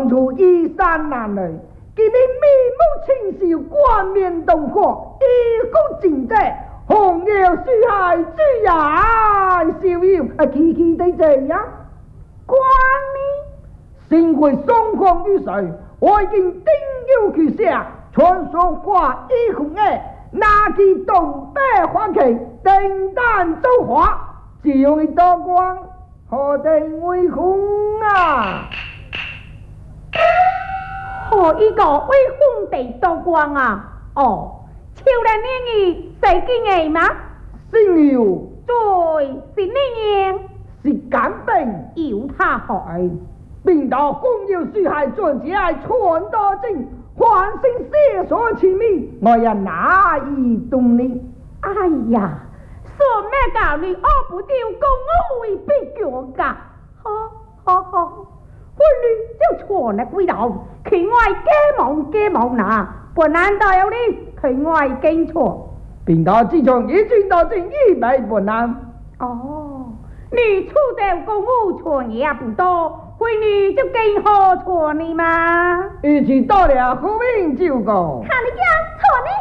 当初衣衫褴褛，今日面目清秀，冠冕堂皇，衣冠整齐，红颜书海，举眼逍遥，奇奇地这样。关你身为双方于谁？我已经定有去下，传说话一红爱，拿起东北花旗，登丹走花，只用一道光，何等威风啊！ 何一个威风地道光啊？哦，超人年儿谁见你吗？ 姓刘， 对，是你年， 是干病， 有他害。 并到公有书海转起来传多经，唤醒世所奇秘，我也哪一动呢？ 哎呀，说咩教你饿不掉，公我会必脚噶，好，婚礼就传了归头，其外加忙拿，本难道有你其外经错， 并到自从一转到正一百不难。 哦，你出掉公务传也不多。闺女就更好错你吗？ 一起到了后面就讲。 看你讲错你。